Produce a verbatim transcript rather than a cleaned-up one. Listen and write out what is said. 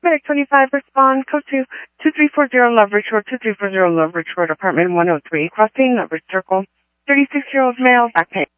Medic twenty-five, respond, code two, two three four zero Loveridge Road, two three four zero Loveridge Road, apartment one oh three, crossing Loveridge Circle, thirty-six-year-old male, back pain.